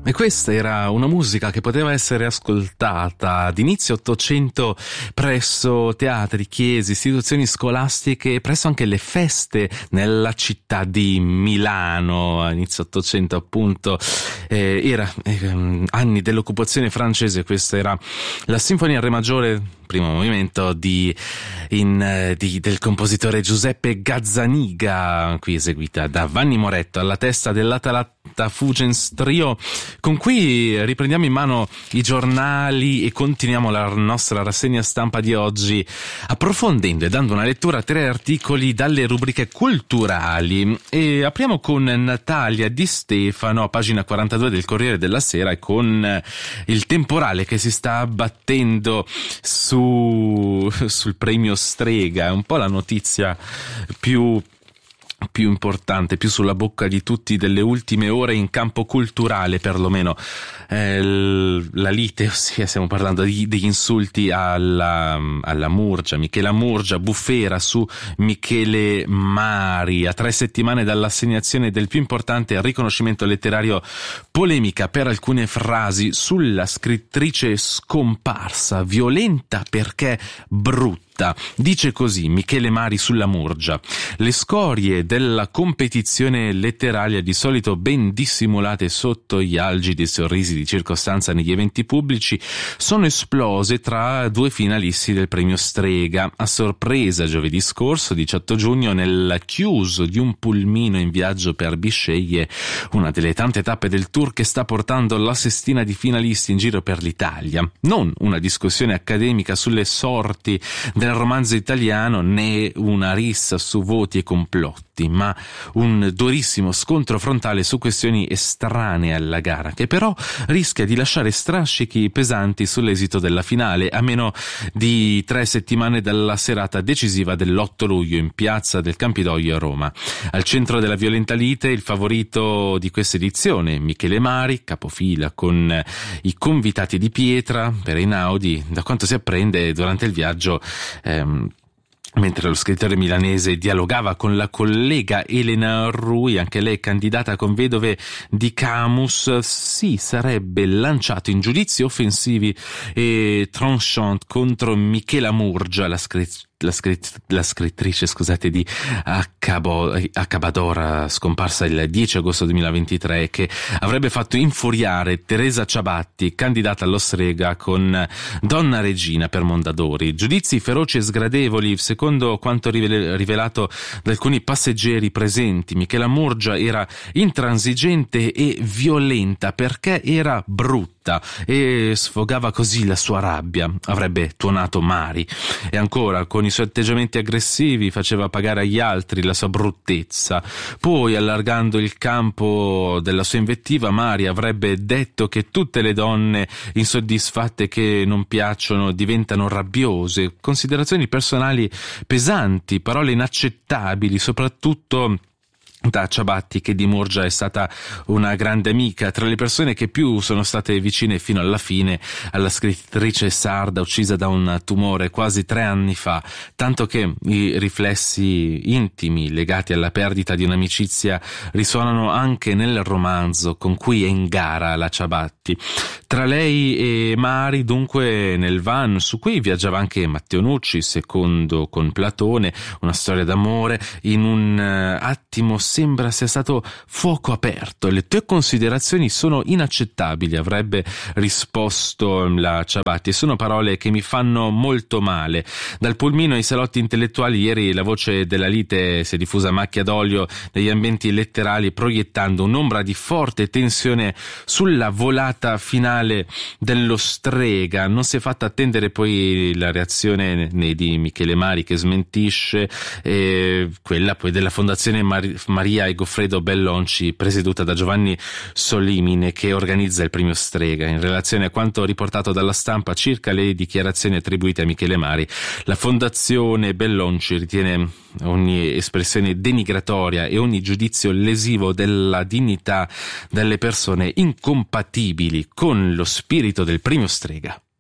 E questa era una musica che poteva essere ascoltata ad inizio Ottocento presso teatri, chiese, istituzioni scolastiche e presso anche le feste nella città di Milano. A inizio Ottocento appunto anni dell'occupazione francese. Questa era la Sinfonia in Re maggiore, primo movimento del compositore Giuseppe Gazzaniga, qui eseguita da Vanni Moretto alla testa dell'Atalanta Fugens Trio, con cui riprendiamo in mano i giornali e continuiamo la nostra rassegna stampa di oggi, approfondendo e dando una lettura a 3 articoli dalle rubriche culturali. E apriamo con Natalia Di Stefano, a pagina 42 del Corriere della Sera, e con il temporale che si sta abbattendo sul premio Strega. È un po' la notizia più importante, più sulla bocca di tutti delle ultime ore in campo culturale, perlomeno. La lite, ossia stiamo parlando degli insulti alla Murgia, Michela Murgia, bufera su Michele Mari. A 3 settimane dall'assegnazione del più importante riconoscimento letterario, polemica per alcune frasi sulla scrittrice scomparsa, violenta perché brutta. Dice così Michele Mari sulla Murgia: le scorie della competizione letteraria, di solito ben dissimulate sotto gli algidi sorrisi di circostanza negli eventi pubblici, sono esplose tra 2 finalisti del premio Strega. A sorpresa, giovedì scorso, 18 giugno, nel chiuso di un pulmino in viaggio per Bisceglie, una delle tante tappe del tour che sta portando la sestina di finalisti in giro per l'Italia. Non una discussione accademica sulle sorti del romanzo italiano, né una rissa su voti e complotti, ma un durissimo scontro frontale su questioni estranee alla gara, che però rischia di lasciare strascichi pesanti sull'esito della finale, a meno di 3 settimane dalla serata decisiva dell'8 luglio in piazza del Campidoglio a Roma. Al centro della violenta lite il favorito di questa edizione, Michele Mari, capofila con i convitati di pietra per Einaudi. Da quanto si apprende, durante il viaggio, mentre lo scrittore milanese dialogava con la collega Elena Rui, anche lei candidata con Vedove di Camus, si sarebbe lanciato in giudizi offensivi e tranchant contro Michela Murgia, la scrittrice di Accabadora, scomparsa il 10 agosto 2023, che avrebbe fatto infuriare Teresa Ciabatti, candidata allo Strega con Donna Regina per Mondadori. Giudizi feroci e sgradevoli, secondo quanto rivelato da alcuni passeggeri presenti. Michela Murgia era intransigente e violenta perché era brutta e sfogava così la sua rabbia, avrebbe tuonato Mari. E ancora, con i suoi atteggiamenti aggressivi faceva pagare agli altri la sua bruttezza. Poi, allargando il campo della sua invettiva, Mari avrebbe detto che tutte le donne insoddisfatte che non piacciono diventano rabbiose. Considerazioni personali pesanti, parole inaccettabili, soprattutto da Ciabatti, che di Murgia è stata una grande amica, tra le persone che più sono state vicine fino alla fine alla scrittrice sarda, uccisa da un tumore quasi 3 anni fa, tanto che i riflessi intimi legati alla perdita di un'amicizia risuonano anche nel romanzo con cui è in gara la Ciabatti. Tra lei e Mari, dunque, nel van su cui viaggiava anche Matteo Nucci, secondo con Platone, una storia d'amore, in un attimo sembra sia stato fuoco aperto. Le tue considerazioni sono inaccettabili, avrebbe risposto la Ciabatti, e sono parole che mi fanno molto male. Dal pulmino ai salotti intellettuali, ieri la voce della lite si è diffusa a macchia d'olio negli ambienti letterali, proiettando un'ombra di forte tensione sulla volata finale dello Strega. Non si è fatta attendere poi la reazione di Michele Mari, che smentisce, quella poi della Fondazione Maria e Goffredo Bellonci, presieduta da Giovanni Solimine, che organizza il premio Strega. In relazione a quanto riportato dalla stampa circa le dichiarazioni attribuite a Michele Mari, la Fondazione Bellonci ritiene ogni espressione denigratoria e ogni giudizio lesivo della dignità delle persone incompatibili con lo spirito del premio Strega.